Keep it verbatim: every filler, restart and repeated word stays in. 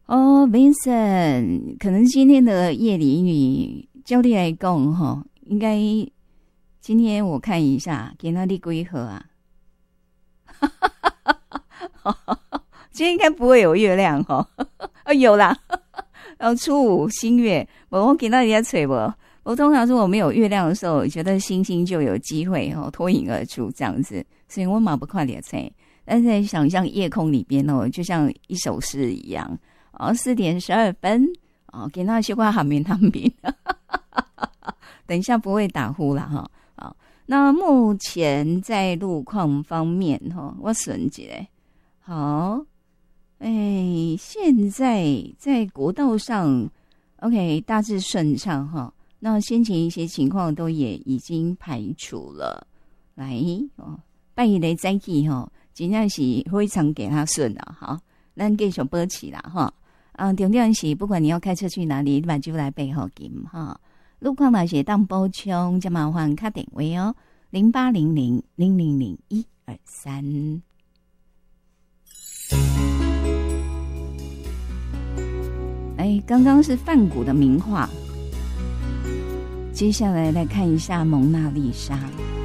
哦 Vincent， 可能今天的夜里雨照你来讲哈，应该今天我看一下，给那里几号啊？今天应该不会有月亮哈，哦有啦，然后初五新月，我给那里在吹不？我通常说我没有月亮的时候，我觉得星星就有机会哦脱颖而出这样子，所以我马不快点吹。但是在想象夜空里边哦，就像一首诗一样。哦，四点十二分哦，给那些话还没他们等一下不会打呼啦哈。好，那目前在路况方面哈，我算一下，好，哎，现在在国道上 ，OK， 大致顺畅哈。那先前一些情况都也已经排除了，来哦，拜一雷再去哈，尽量是非常给他顺了哈，咱继续保持啦哈。啊，重点是不管你要开车去哪里，你把就来背后金哈。路况那些当补充，就麻烦卡点位哦，零八零零零零零一二三。哎，刚刚是梵谷的名画，接下来来看一下蒙娜丽莎。